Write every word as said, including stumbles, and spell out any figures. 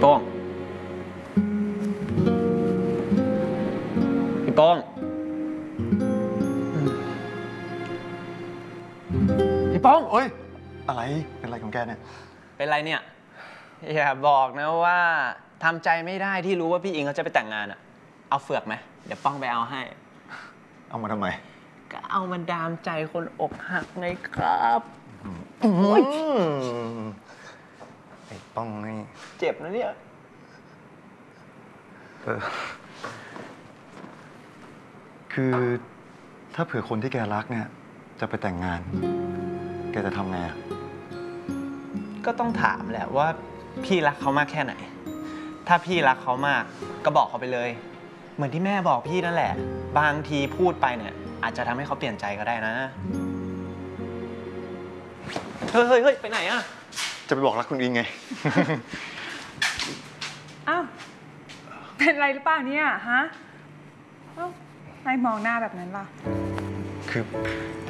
โป้งพี่โป้งพี่โป้งโอ๊ยอะไรเป็นอะไรของแกเนี่ยเป็นไรเนี่ยอย่าบอกนะว่าทำใจไม่ได้ที่รู้ว่าพี่อิงเขาจะไปแต่งงานอะเอาเฟือกไหมเดี๋ยวป้องไปเอาให้เอามาทำไมก็เอามันดามใจคนอกหักไงครับไอ้ป้องนี่เจ็บนะเนี่ยเออคือถ้าเผื่อคนที่แกรักเนี่ยจะไปแต่งงานแกจะทำไงอ่ะก็ต้องถามแหละว่าพี่รักเขามากแค่ไหนถ้าพี่รักเขามากก็บอกเขาไปเลยเหมือนที่แม่บอกพี่นั่นแหละบางทีพูดไปเนี่ยอาจจะทำให้เขาเปลี่ยนใจก็ได้นะเฮ้ยเฮ้ยเฮ้ยไปไหนอะจะไปบอกรักคุณอิงไงอ้าวเป็นไรหรือเปล่าเนี่ยฮะเอ้าไม่มองหน้าแบบนั้นล่ะคือ